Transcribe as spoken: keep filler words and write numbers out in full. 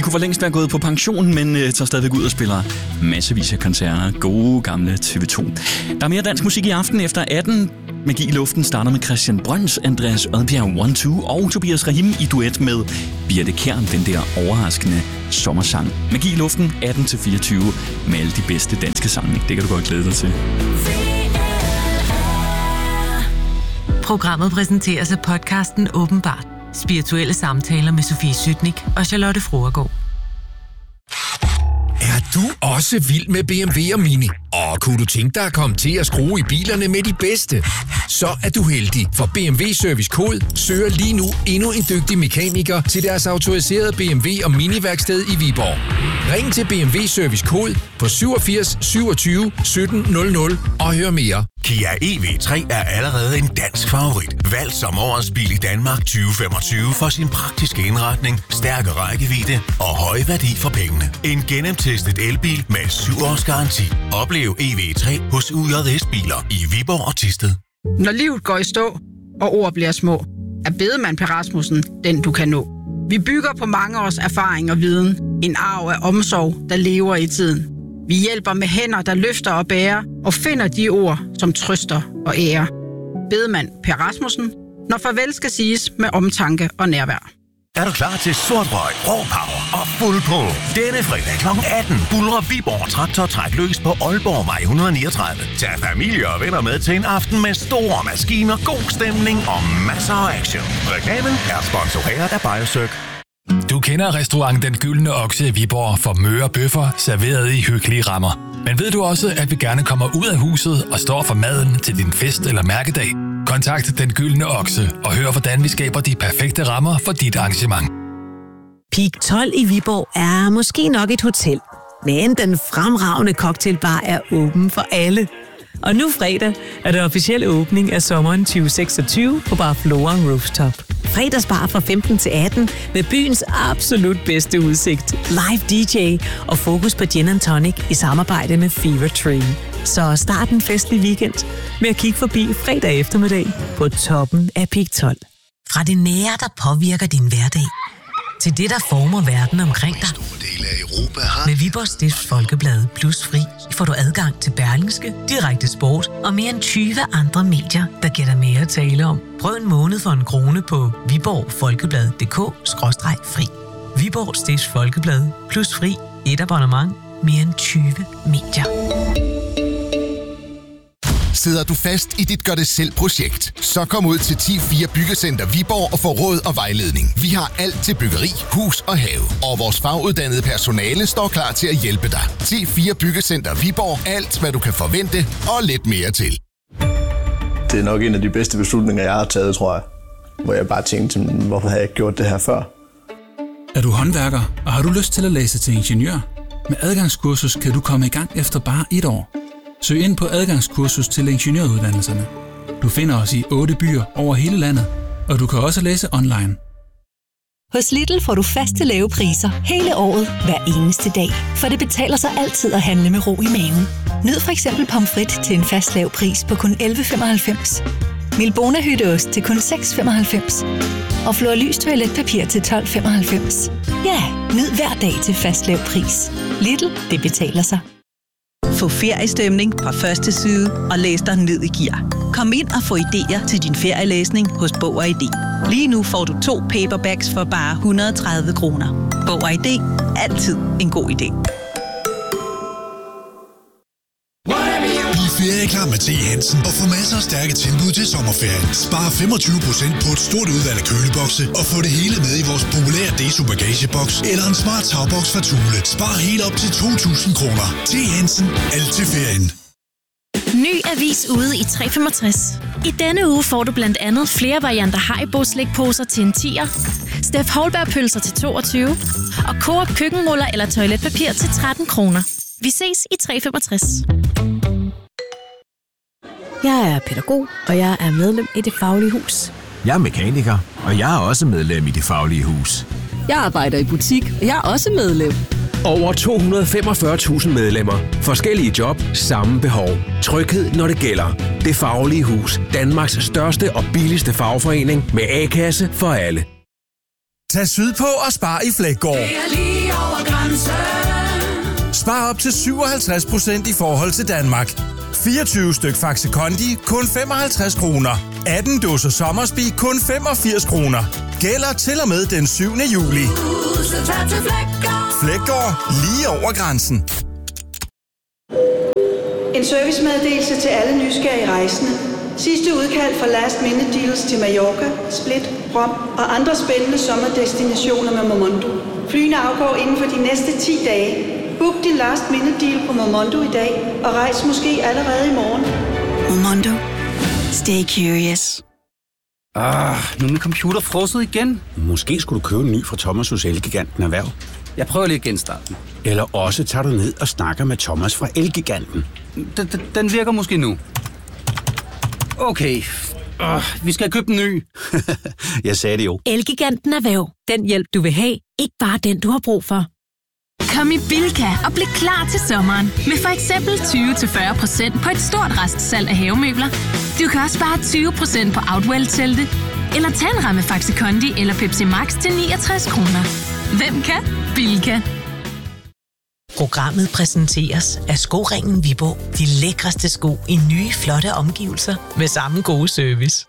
kunne for længst være gået på pension, men øh, tager stadigvæk ud og spiller massevis af koncerter. Gode gamle T V to. Der er mere dansk musik i aften efter atten. Magi i luften starter med Christian Brøns, Andreas Odbjerg one two og Tobias Rahim i duet med Birte Kjern, den der overraskende sommersang. Magi i luften atten til fireogtyve med alle de bedste danske sange. Det kan du godt glæde dig til. Programmet præsenteres af podcasten Åbenbart. Spirituelle samtaler med Sofie Sytnik og Charlotte Froergaard. Er du også vild med B M W og Mini? Og kunne du tænke dig at komme til at skrue i bilerne med de bedste? Så er du heldig, for B M W Service Code søger lige nu endnu en dygtig mekaniker til deres autoriserede B M W og Mini-værksted i Viborg. Ring til B M W Service Code på syvogfirs syvogtyve sytten nul nul og hør mere. Kia E V tre er allerede en dansk favorit. Valgt som årets bil i Danmark tyve femogtyve for sin praktiske indretning, stærke rækkevidde og høje værdi for pengene. En gennemtestet elbil med syv års garanti. Oplev E V tre hos U J S Biler i Viborg og Thisted. Når livet går i stå, og ord bliver små, er Bedemann Per Rasmussen den, du kan nå. Vi bygger på mange års erfaring og viden. En arv af omsorg, der lever i tiden. Vi hjælper med hænder, der løfter og bærer, og finder de ord, som trøster og ærer. Bedemann Per Rasmussen, når farvel skal siges med omtanke og nærvær. Er du klar til sort røg, raw power og fuld på? Denne fredag klokken atten buldrer Viborg Traktor Træk løs på Aalborgvej et hundrede niogtredive. Tag familie og venner med til en aften med store maskiner, god stemning og masser af action. Reklamen er sponsoreret af Biosøg. Du kender restaurant Den Gyldne Okse i Viborg for møre bøffer serveret i hyggelige rammer. Men ved du også, at vi gerne kommer ud af huset og står for maden til din fest eller mærkedag? Kontakt Den Gyldne Okse og hør, hvordan vi skaber de perfekte rammer for dit arrangement. Peak tolv i Viborg er måske nok et hotel, men den fremragende cocktailbar er åben for alle. Og nu fredag er det officiel åbning af sommeren tyve seksogtyve på Bar Flora Rooftop. Fredagsbar fra femten til atten med byens absolut bedste udsigt, live D J og fokus på gin and tonic i samarbejde med Fever Tree. Så start en festlig weekend med at kigge forbi fredag eftermiddag på toppen af Peak tolv. Fra det nære, der påvirker din hverdag, til det, der former verden omkring dig. Med Viborg Stifts Folkeblad Plus Fri får du adgang til Berlingske, Direkte Sport og mere end tyve andre medier, der giver dig mere at tale om. Prøv en måned for en krone på viborg folkeblad punktum d k skråstreg fri. Viborg Stifts Folkeblad Plus Fri. Et abonnement. Mere end tyve medier. Sidder du fast i dit gør-det-selv-projekt? Så kom ud til ti fire Byggecenter Viborg og få råd og vejledning. Vi har alt til byggeri, hus og have. Og vores faguddannede personale står klar til at hjælpe dig. ti fire Byggecenter Viborg. Alt, hvad du kan forvente og lidt mere til. Det er nok en af de bedste beslutninger, jeg har taget, tror jeg. Hvor jeg bare tænkte, hvorfor har jeg ikke gjort det her før? Er du håndværker, og har du lyst til at læse til ingeniør? Med adgangskursus kan du komme i gang efter bare et år. Søg ind på adgangskursus til ingeniøruddannelserne. Du finder os i otte byer over hele landet, og du kan også læse online. Hos Lidl får du faste lave priser hele året, hver eneste dag. For det betaler sig altid at handle med ro i maven. Nyd for eksempel pomfrit til en fast lav pris på kun elleve femoghalvfems. Milbona hytteost til kun seks femoghalvfems. Og Florlys toiletpapir til tolv femoghalvfems. Ja, nyd hver dag til fast lav pris. Lidl, det betaler sig. Få feriestemning fra første side og læs dig ned i gear. Kom ind og få idéer til din ferielæsning hos Bog og I D. Lige nu får du to paperbacks for bare et hundrede og tredive kroner. Bog og I D. Altid en god idé. Bliv ferieklar med T. Hansen og få masser af stærke tilbud til sommerferien. Spar femogtyve procent på et stort udvalg af kølebokse og få det hele med i vores populære Deso bagageboks eller en smart tagboks fra Thule. Spar helt op til to tusind kroner. T. Hansen. Alt til ferien. Ny avis ude i tre femogtres. I denne uge får du blandt andet flere varianter Haribo-slikposer til en tier, Steff Holberg-pølser til toogtyve og Coop køkkenruller eller toiletpapir til tretten kroner. Vi ses i tre femogtres. Jeg er pædagog, og jeg er medlem i Det Faglige Hus. Jeg er mekaniker, og jeg er også medlem i Det Faglige Hus. Jeg arbejder i butik, og jeg er også medlem. Over to hundrede og femogfyrre tusind medlemmer. Forskellige job, samme behov. Tryghed, når det gælder. Det Faglige Hus. Danmarks største og billigste fagforening med A-kasse for alle. Tag sydpå og spar i Fleggaard. Det er lige over grænsen. Spar op til syvoghalvtreds procent i forhold til Danmark. fireogtyve styk Faxe Kondi, kun femoghalvtreds kroner. atten dåser Sommersby, kun femogfirs kroner. Gælder til og med den syvende juli. Fleggaard, lige over grænsen. En servicemeddelelse til alle nysgerrige rejsende. Sidste udkald fra Last Minute Deals til Mallorca, Split, Rom og andre spændende sommerdestinationer med Momondo. Flyene afgår inden for de næste ti dage. Book din Last Minute Deal på Momondo i dag og rejs måske allerede i morgen. Momondo. Stay curious. Ah, nu er min computer frosset igen. Måske skulle du købe en ny fra Thomas hos Elgiganten Erhverv. Jeg prøver lige at genstarte den. Eller også tager du ned og snakker med Thomas fra Elgiganten. Den, den virker måske nu. Okay. Uh, vi skal købe en ny. Jeg sagde det jo. Elgiganten Erhverv. Den hjælp, du vil have. Ikke bare den, du har brug for. Kom i Bilka og bliv klar til sommeren. Med for eksempel tyve til fyrre procent på et stort restsalg af havemøbler. Du kan også spare tyve procent på Outwell-telte. Eller tag en ramme Faxe Kondi eller Pepsi Max til niogtres kroner. Hvem kan? Bilka. Programmet præsenteres af Skoringen Viborg. De lækreste sko i nye, flotte omgivelser med samme gode service.